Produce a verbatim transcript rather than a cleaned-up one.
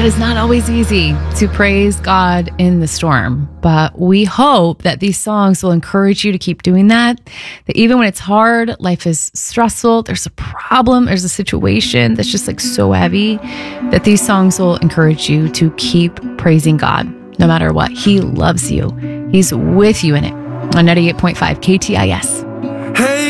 is not always easy to praise God in the storm, but we hope that these songs will encourage you to keep doing that. That even when it's hard, life is stressful, there's a problem, there's a situation that's just like so heavy, that these songs will encourage you to keep praising God no matter what. He loves you. He's with you in it. On ninety-eight point five K T I S.